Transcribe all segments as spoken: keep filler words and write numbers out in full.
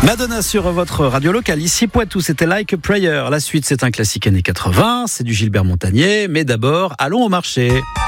Madonna sur votre radio locale, ici Poitou, c'était Like a Prayer. La suite, c'est un classique années quatre-vingts, c'est du Gilbert Montagnier, mais d'abord, allons au marché.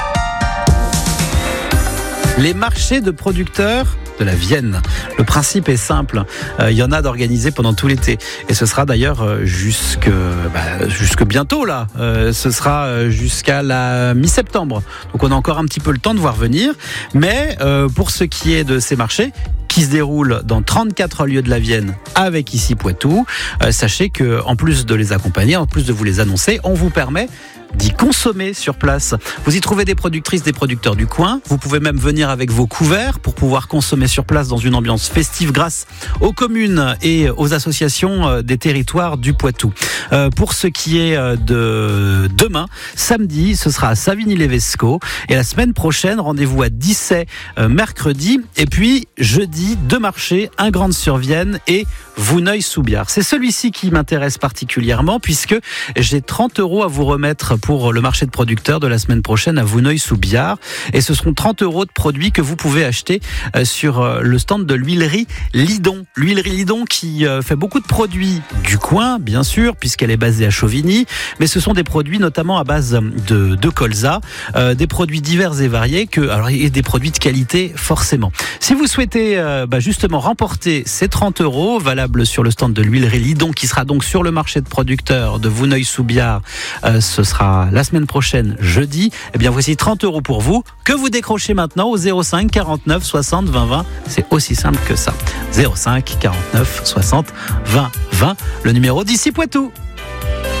Les marchés de producteurs de la Vienne. Le principe est simple. Euh, il y en a d'organisés pendant tout l'été. Et ce sera d'ailleurs euh, jusque, bah, jusque bientôt, là. Euh, ce sera jusqu'à la mi-septembre. Donc on a encore un petit peu le temps de voir venir. Mais euh, pour ce qui est de ces marchés, qui se déroulent dans trente-quatre lieux de la Vienne avec ici Poitou, euh, sachez que en plus de les accompagner, en plus de vous les annoncer, on vous permet d'y consommer sur place. Vous y trouvez des productrices, des producteurs du coin. Vous pouvez même venir avec vos couverts pour pouvoir consommer sur place dans une ambiance festive grâce aux communes et aux associations des territoires du Poitou. Euh, pour ce qui est de demain, samedi, ce sera à Savigny-lès-Vesco. Et la semaine prochaine, rendez-vous à Dissay, euh, mercredi. Et puis, jeudi, deux marchés, un Grande-sur-Vienne et Vouneuil-sous-Biard. C'est celui-ci qui m'intéresse particulièrement puisque j'ai trente euros à vous remettre pour le marché de producteurs de la semaine prochaine à Vouneuil-sous-Biard. Et ce seront trente euros de produits que vous pouvez acheter sur le stand de l'huilerie Lidon. L'huilerie Lidon qui fait beaucoup de produits du coin, bien sûr, puisqu'elle est basée à Chauvigny. Mais ce sont des produits notamment à base de, de colza, euh, des produits divers et variés, que, alors, et des produits de qualité forcément. Si vous souhaitez euh, bah, justement remporter ces trente euros, valables sur le stand de l'huilerie Lidon, qui sera donc sur le marché de producteurs de Vouneuil-sous-Biard, euh, ce sera la semaine prochaine, jeudi. Eh bien, voici trente euros pour vous, que vous décrochez maintenant au zéro cinq quarante-neuf soixante vingt vingt. C'est aussi simple que ça. zéro cinq quarante-neuf soixante vingt vingt, le numéro d'ici Poitou.